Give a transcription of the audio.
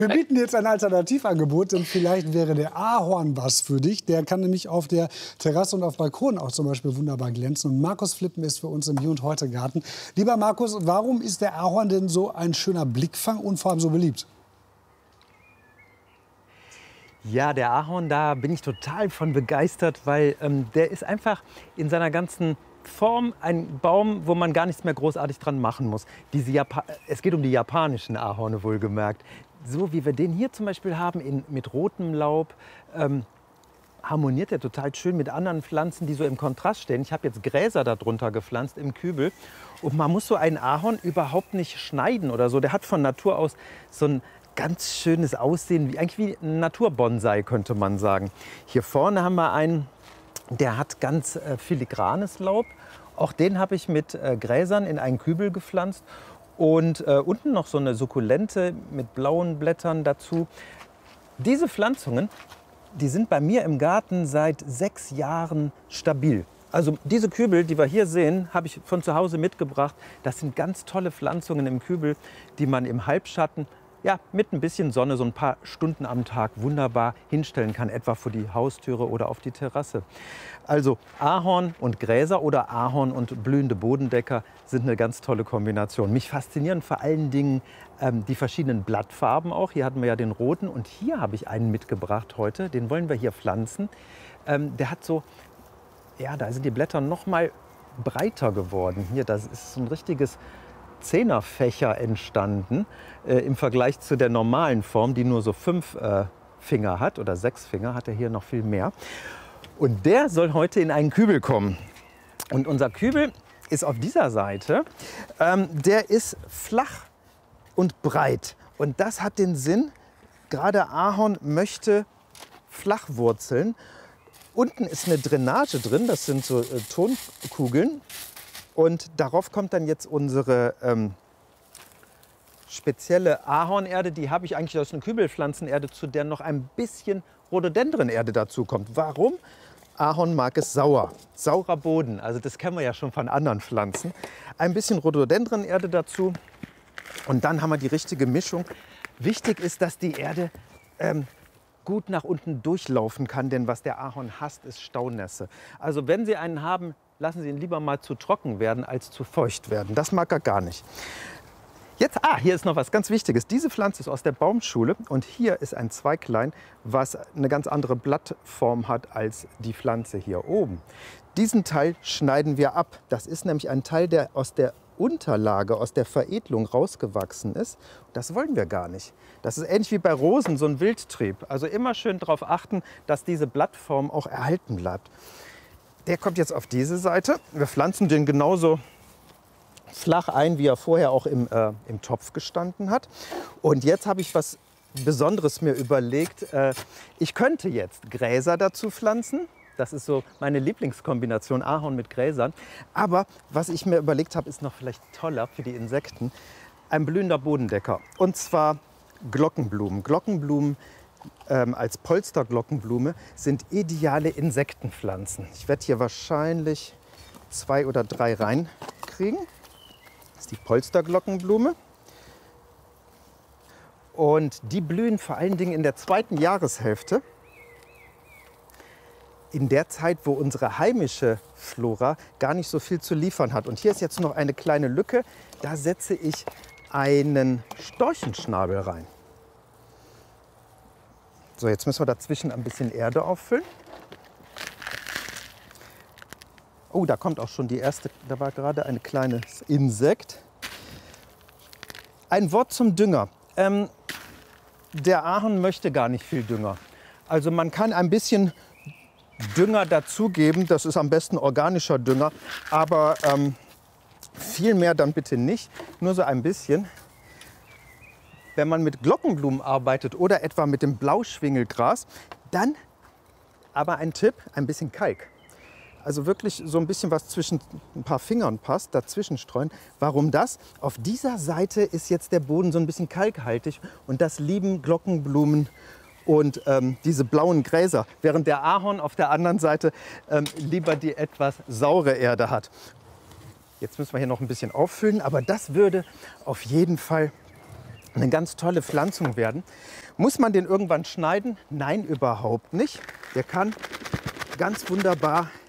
Wir bieten jetzt ein Alternativangebot, denn vielleicht wäre der Ahorn was für dich. Der kann nämlich auf der Terrasse und auf Balkonen auch zum Beispiel wunderbar glänzen. Und Markus Flippen ist für uns im Hier und Heute Garten. Lieber Markus, warum ist der Ahorn denn so ein schöner Blickfang und vor allem so beliebt? Ja, der Ahorn, da bin ich total von begeistert, weil der ist einfach in seiner ganzen Form ein Baum, wo man gar nichts mehr großartig dran machen muss. Es geht um die japanischen Ahorne wohlgemerkt. So wie wir den hier zum Beispiel haben, mit rotem Laub, harmoniert er total schön mit anderen Pflanzen, die so im Kontrast stehen. Ich habe jetzt Gräser darunter gepflanzt im Kübel. Und man muss so einen Ahorn überhaupt nicht schneiden oder so. Der hat von Natur aus so ein ganz schönes Aussehen, eigentlich wie ein Naturbonsai, könnte man sagen. Hier vorne haben wir einen, der hat ganz filigranes Laub. Auch den habe ich mit Gräsern in einen Kübel gepflanzt. Und unten noch so eine Sukkulente mit blauen Blättern dazu. Diese Pflanzungen, die sind bei mir im Garten seit 6 Jahren stabil. Also diese Kübel, die wir hier sehen, habe ich von zu Hause mitgebracht. Das sind ganz tolle Pflanzungen im Kübel, die man im Halbschatten, ja, mit ein bisschen Sonne so ein paar Stunden am Tag wunderbar hinstellen kann, etwa vor die Haustüre oder auf die Terrasse. Also Ahorn und Gräser oder Ahorn und blühende Bodendecker sind eine ganz tolle Kombination. Mich faszinieren vor allen Dingen die verschiedenen Blattfarben auch. Hier hatten wir ja den roten und hier habe ich einen mitgebracht heute. Den wollen wir hier pflanzen. Der hat so, ja, da sind die Blätter noch mal breiter geworden. Hier, das ist so ein richtiges Zehnerfächer entstanden im Vergleich zu der normalen Form, die nur so 5 Finger hat oder 6 Finger, hat er hier noch viel mehr. Und der soll heute in einen Kübel kommen. Und unser Kübel ist auf dieser Seite, der ist flach und breit. Und das hat den Sinn, gerade Ahorn möchte flach wurzeln. Unten ist eine Drainage drin, das sind so Tonkugeln. Und darauf kommt dann jetzt unsere spezielle Ahornerde. Die habe ich eigentlich aus einer Kübelpflanzenerde, zu der noch ein bisschen Rhododendronerde dazu kommt. Warum? Ahorn mag es sauer, saurer Boden. Also das kennen wir ja schon von anderen Pflanzen. Ein bisschen Rhododendronerde dazu und dann haben wir die richtige Mischung. Wichtig ist, dass die Erde gut nach unten durchlaufen kann, denn was der Ahorn hasst, ist Staunässe. Also wenn Sie einen haben, lassen Sie ihn lieber mal zu trocken werden, als zu feucht werden. Das mag er gar nicht. Jetzt, hier ist noch was ganz Wichtiges. Diese Pflanze ist aus der Baumschule und hier ist ein Zweiglein, was eine ganz andere Blattform hat als die Pflanze hier oben. Diesen Teil schneiden wir ab. Das ist nämlich ein Teil, der aus der Unterlage, aus der Veredelung rausgewachsen ist. Das wollen wir gar nicht. Das ist ähnlich wie bei Rosen, so ein Wildtrieb. Also immer schön darauf achten, dass diese Blattform auch erhalten bleibt. Der kommt jetzt auf diese Seite. Wir pflanzen den genauso flach ein, wie er vorher auch im Topf gestanden hat. Und jetzt habe ich was Besonderes mir überlegt. Ich könnte jetzt Gräser dazu pflanzen. Das ist so meine Lieblingskombination, Ahorn mit Gräsern. Aber was ich mir überlegt habe, ist noch vielleicht toller für die Insekten. Ein blühender Bodendecker. Und zwar Glockenblumen. Glockenblumen als Polsterglockenblume sind ideale Insektenpflanzen. Ich werde hier wahrscheinlich 2 oder 3 reinkriegen. Das ist die Polsterglockenblume. Und die blühen vor allen Dingen in der 2. Jahreshälfte. In der Zeit, wo unsere heimische Flora gar nicht so viel zu liefern hat. Und hier ist jetzt noch eine kleine Lücke. Da setze ich einen Storchenschnabel rein. So, jetzt müssen wir dazwischen ein bisschen Erde auffüllen. Oh, da kommt auch schon die erste, da war gerade ein kleines Insekt. Ein Wort zum Dünger. Der Ahorn möchte gar nicht viel Dünger. Also man kann ein bisschen Dünger dazugeben, das ist am besten organischer Dünger, aber viel mehr dann bitte nicht, nur so ein bisschen. Wenn man mit Glockenblumen arbeitet oder etwa mit dem Blauschwingelgras, dann aber ein Tipp, ein bisschen Kalk. Also wirklich so ein bisschen was zwischen ein paar Fingern passt, dazwischen streuen. Warum das? Auf dieser Seite ist jetzt der Boden so ein bisschen kalkhaltig und das lieben Glockenblumen und diese blauen Gräser, während der Ahorn auf der anderen Seite lieber die etwas saure Erde hat. Jetzt müssen wir hier noch ein bisschen auffüllen, aber das würde auf jeden Fall eine ganz tolle Pflanzung werden. Muss man den irgendwann schneiden? Nein, überhaupt nicht. Der kann ganz wunderbar